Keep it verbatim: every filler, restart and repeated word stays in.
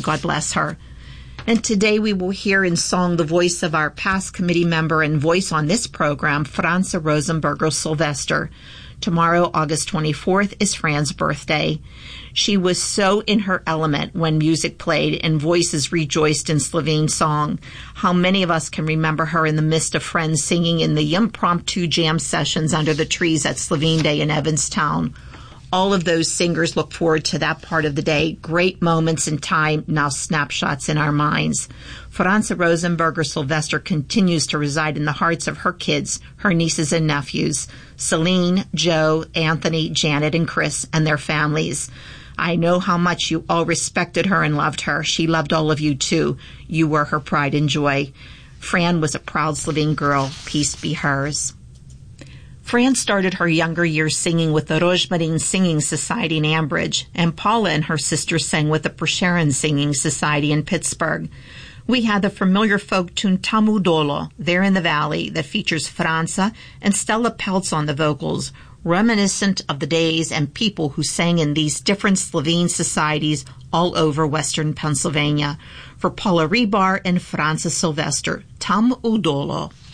God bless her. And today we will hear in song the voice of our past committee member and voice on this program, Franza Rosenberger Sylvester. Tomorrow, August twenty-fourth, is Fran's birthday. She was so in her element when music played and voices rejoiced in Slovene song. How many of us can remember her in the midst of friends singing in the impromptu jam sessions under the trees at Slovene Day in Evanstown? All of those singers look forward to that part of the day. Great moments in time, now snapshots in our minds. Franza Rosenberger Sylvester continues to reside in the hearts of her kids, her nieces and nephews, Celine, Joe, Anthony, Janet, and Chris, and their families. I know how much you all respected her and loved her. She loved all of you too. You were her pride and joy. Fran was a proud Slovene girl. Peace be hers. Fran started her younger years singing with the Rosmarin Singing Society in Ambridge, and Paula and her sister sang with the Prosherin Singing Society in Pittsburgh. We had the familiar folk tune Tamu Dolo, There in the Valley, that features Franza and Stella Peltz on the vocals, reminiscent of the days and people who sang in these different Slovene societies all over western Pennsylvania. For Paula Rebar and Franza Sylvester, Tamu Dolo.